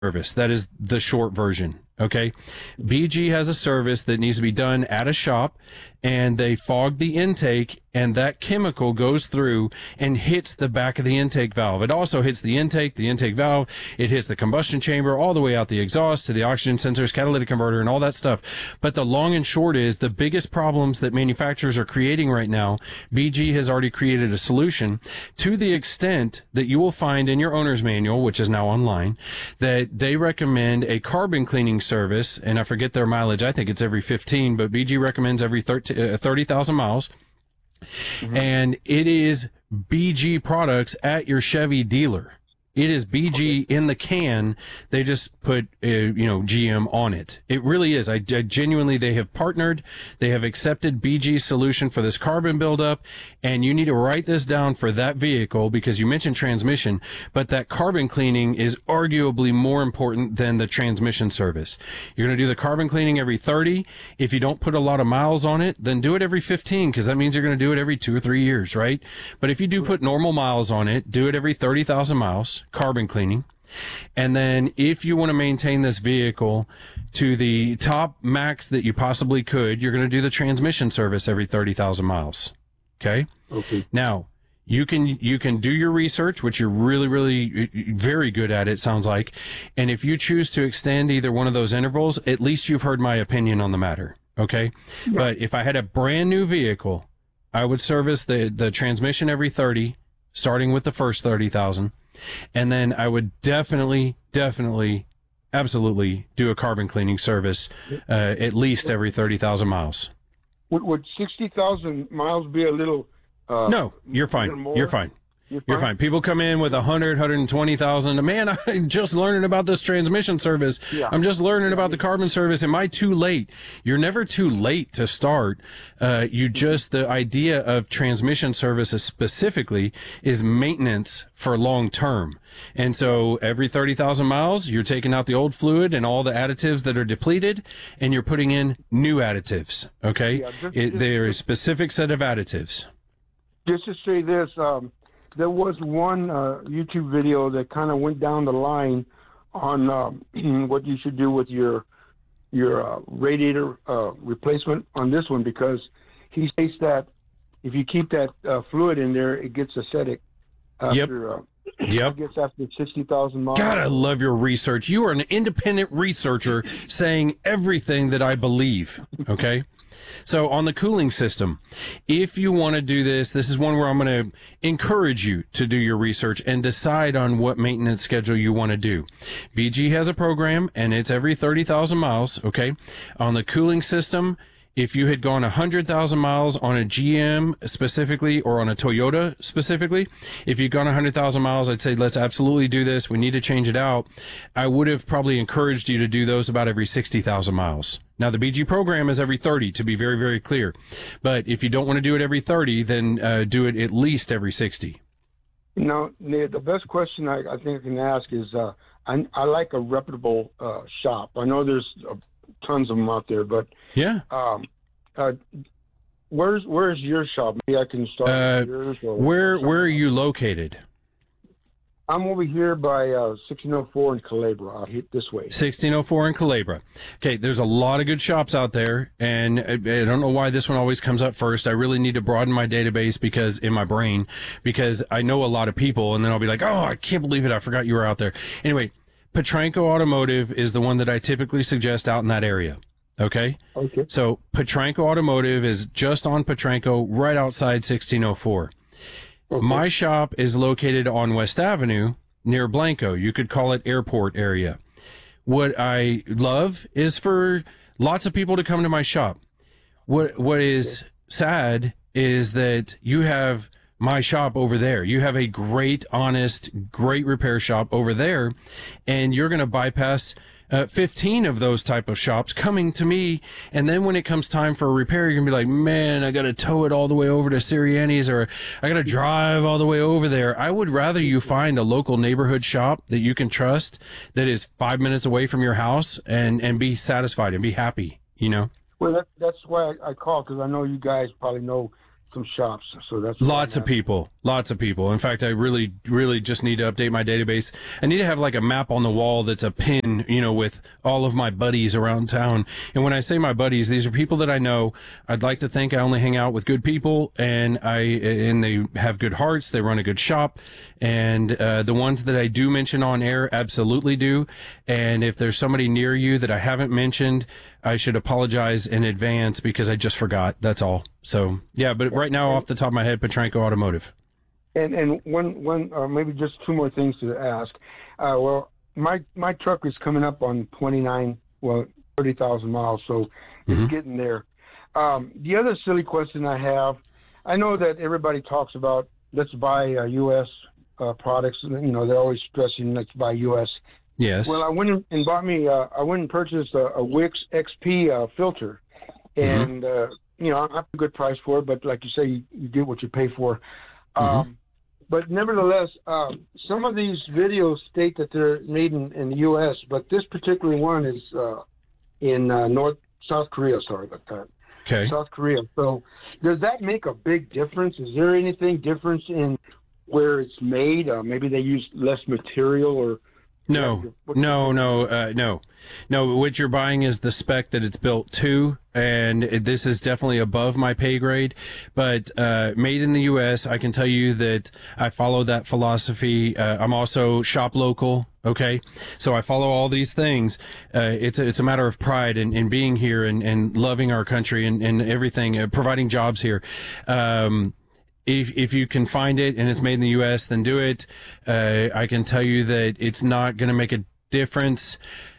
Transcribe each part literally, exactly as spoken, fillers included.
service. That is the short version. Okay. B G has a service that needs to be done at a shop, and they fog the intake, and that chemical goes through and hits the back of the intake valve. It also hits the intake, the intake valve. It hits the combustion chamber all the way out the exhaust to the oxygen sensors, catalytic converter, and all that stuff. But the long and short is the biggest problems that manufacturers are creating right now, B G has already created a solution to the extent that you will find in your owner's manual, which is now online, that they recommend a carbon cleaning service, and I forget their mileage. I think it's every fifteen, but B G recommends every thirty thousand miles. Mm-hmm. And it is B G products at your Chevy dealer. It is B G in the can. They just put, uh, you know, G M on it. It really is. I, I genuinely, they have partnered. They have accepted B G's solution for this carbon buildup. And you need to write this down for that vehicle, because you mentioned transmission, but that carbon cleaning is arguably more important than the transmission service. You're going to do the carbon cleaning every thirty. If you don't put a lot of miles on it, then do it every fifteen, because that means you're going to do it every two or three years, right? But if you do put normal miles on it, do it every thirty thousand miles. Carbon cleaning. And then if you want to maintain this vehicle to the top max that you possibly could, you're going to do the transmission service every thirty thousand miles. Okay? Okay. Now, you can, you can do your research, which you're really, really very good at, it sounds like. And if you choose to extend either one of those intervals, at least you've heard my opinion on the matter. Okay? Yeah. But if I had a brand new vehicle, I would service the, the transmission every thirty, starting with the first thirty thousand. And then I would definitely, definitely, absolutely do a carbon cleaning service uh, at least every thirty thousand miles. Would, would sixty thousand miles be a little... Uh, no, you're fine. You're fine. You're fine. You're fine. People come in with one hundred, one hundred twenty thousand. Man, I'm just learning about this transmission service. Yeah. I'm just learning about the carbon service. Am I too late? You're never too late to start. Uh, you just, the idea of transmission services specifically is maintenance for long term. And so every thirty thousand miles, you're taking out the old fluid and all the additives that are depleted, and you're putting in new additives. Okay? Yeah, just, it, just, there is a specific set of additives. Just to say this, um, there was one uh, YouTube video that kind of went down the line on um, what you should do with your your uh, radiator uh, replacement on this one, because he states that if you keep that uh, fluid in there, it gets acidic after, yep. uh, yep. it gets after sixty thousand miles. God, I love your research. You are an independent researcher saying everything that I believe, okay? So on the cooling system, if you want to do this, this is one where I'm going to encourage you to do your research and decide on what maintenance schedule you want to do. B G has a program, and it's every thirty thousand miles, okay? On the cooling system, if you had gone one hundred thousand miles on a G M specifically, or on a Toyota specifically, if you'd gone one hundred thousand miles, I'd say, let's absolutely do this. We need to change it out. I would have probably encouraged you to do those about every sixty thousand miles. Now, the B G program is every thirty, to be very, very clear. But if you don't want to do it every thirty, then uh, do it at least every sixty. Now, the best question I, I think I can ask is, uh, I, I like a reputable uh, shop. I know there's uh, tons of them out there, but yeah. Um, uh, where's where's your shop? Maybe I can start uh, with yours. Or where where are you located? I'm over here by uh, sixteen oh four in Culebra. I'll hit this way. sixteen oh four in Culebra. Okay, there's a lot of good shops out there, and I, I don't know why this one always comes up first. I really need to broaden my database because in my brain, because I know a lot of people, and then I'll be like, oh, I can't believe it. I forgot you were out there. Anyway, Petranco Automotive is the one that I typically suggest out in that area. Okay? Okay. So Petranco Automotive is just on Petranco, right outside sixteen oh four. Okay. My shop is located on West Avenue near Blanco. You could call it airport area. What I love is for lots of people to come to my shop. What What is sad is that you have my shop over there. You have a great, honest, great repair shop over there, and you're going to bypass uh, fifteen of those type of shops coming to me. And then when it comes time for a repair, you're going to be like, man, I got to tow it all the way over to Sirianni's, or I got to drive all the way over there. I would rather you find a local neighborhood shop that you can trust, that is five minutes away from your house, and, and be satisfied and be happy, you know? Well, that, that's why I, I call, because I know you guys probably know some shops. So that's lots of people, lots of people. In fact, I really, really just need to update my database. I need to have like a map on the wall that's a pin, you know, with all of my buddies around town. And when I say my buddies, these are people that I know. I'd like to think I only hang out with good people, and I and they have good hearts. They run a good shop, and uh, the ones that I do mention on air absolutely do. And if there's somebody near you that I haven't mentioned, I should apologize in advance because I just forgot. That's all. So, yeah, but right now, off the top of my head, Petranco Automotive. And and one one uh, maybe just two more things to ask. Uh, well, my my truck is coming up on twenty-nine, well, thirty thousand miles, so it's mm-hmm. getting there. Um, the other silly question I have, I know that everybody talks about let's buy uh, U S uh, products. You know, they're always stressing let's buy U S. Yes. Well, I went and bought me. Uh, I went and purchased a, a Wix X P uh, filter, and mm-hmm. uh, you know, I have a good price for it. But like you say, you, you get what you pay for. Um, mm-hmm. But nevertheless, um, some of these videos state that they're made in, in the U S, but this particular one is uh, in uh, North South Korea. Sorry about that. Okay. South Korea. So, does that make a big difference? Is there anything difference in where it's made? Uh, maybe they use less material or. No, no, no, uh, no, no. What you're buying is the spec that it's built to, and this is definitely above my pay grade. But uh, made in the U S, I can tell you that I follow that philosophy. Uh, I'm also shop local. Okay, so I follow all these things. Uh, it's a, it's a matter of pride in, in being here and, and loving our country and, and everything, uh, providing jobs here. Um, If if you can find it and it's made in the U S, then do it. Uh, I can tell you that it's not going to make a difference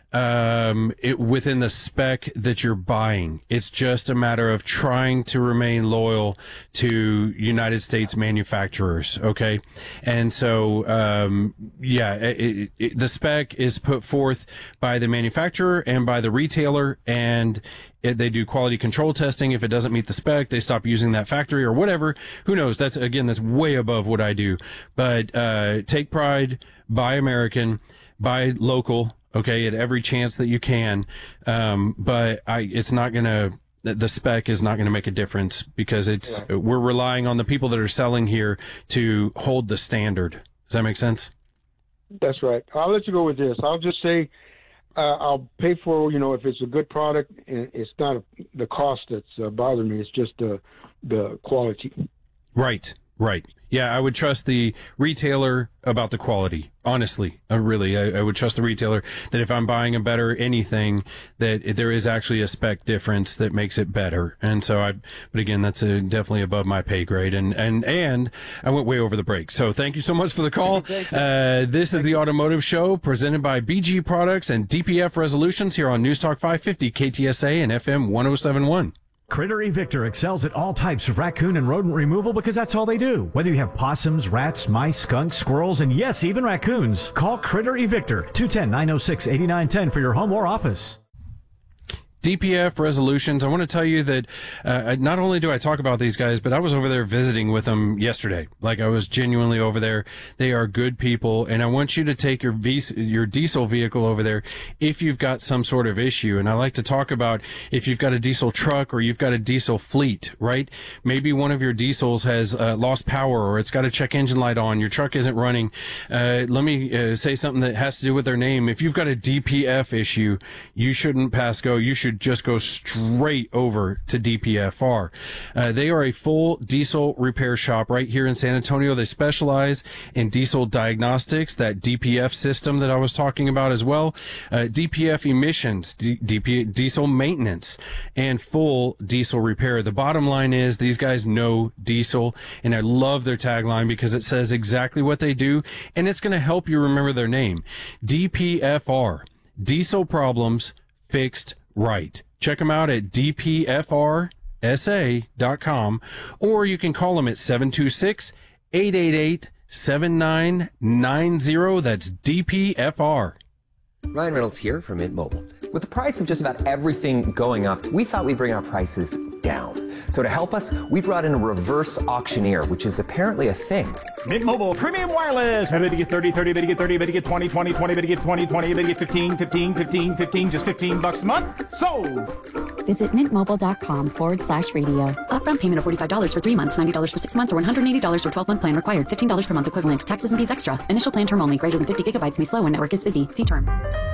um, it, within the spec that you're buying. It's just a matter of trying to remain loyal to United States manufacturers, okay? And so, um, yeah, it, it, the spec is put forth by the manufacturer and by the retailer, and it, they do quality control testing. If it doesn't meet the spec, they stop using that factory or whatever. Who knows? That's, again, that's way above what I do. But uh, take pride, buy American, buy local, okay, at every chance that you can. Um, but I, it's not going to, the spec is not going to make a difference because it's, yeah. we're relying on the people that are selling here to hold the standard. Does that make sense? That's right. I'll let you go with this. I'll just say, uh, I'll pay for, you know, if it's a good product, it's not a, the cost that's uh, bothering me. It's just the, the quality. Right. Right. Yeah, I would trust the retailer about the quality. Honestly, uh, really, I, I would trust the retailer that if I'm buying a better anything, that there is actually a spec difference that makes it better. And so I, but again, that's a, definitely above my pay grade. And, and, and I went way over the break. So thank you so much for the call. Uh, this is the Automotive Show presented by B G Products and D P F Resolutions here on News Talk five fifty K T S A and F M one oh seven point one. Critter Evictor excels at all types of raccoon and rodent removal because that's all they do. Whether you have possums, rats, mice, skunks, squirrels, and yes, even raccoons, call Critter Evictor, two one zero, nine oh six, eight nine one zero for your home or office. D P F Resolutions. I want to tell you that uh, not only do I talk about these guys, but I was over there visiting with them yesterday. Like, I was genuinely over there. They are good people, and I want you to take your vis- your diesel vehicle over there if you've got some sort of issue. And I like to talk about if you've got a diesel truck or you've got a diesel fleet, right? Maybe one of your diesels has uh, lost power or it's got a check engine light on. Your truck isn't running. Uh, let me uh, say something that has to do with their name. If you've got a D P F issue, you shouldn't pass go. You should just go straight over to D P F R. Uh, they are a full diesel repair shop right here in San Antonio. They specialize in diesel diagnostics, that D P F system that I was talking about as well, uh, D P F emissions, D- DP, diesel maintenance, and full diesel repair. The bottom line is these guys know diesel, and I love their tagline because it says exactly what they do, and it's going to help you remember their name. D P F R, diesel problems fixed right. Check them out at D P F R S A dot com, or you can call them at seven two six, eight eight eight, seven nine nine zero. That's D P F R. Ryan Reynolds here from Mint Mobile. With the price of just about everything going up, we thought we'd bring our prices down. So to help us, we brought in a reverse auctioneer, which is apparently a thing. Mint Mobile Premium Wireless. How to get thirty, thirty, to get thirty, to get twenty, twenty, twenty, to get twenty, twenty, to get fifteen, fifteen, fifteen, fifteen, just fifteen bucks a month? Sold! Visit mintmobile.com forward slash radio. Upfront payment of forty-five dollars for three months, ninety dollars for six months, or one hundred eighty dollars for twelve-month plan required. fifteen dollars per month equivalent. Taxes and fees extra. Initial plan term only. Greater than fifty gigabytes may slow when network is busy. See term.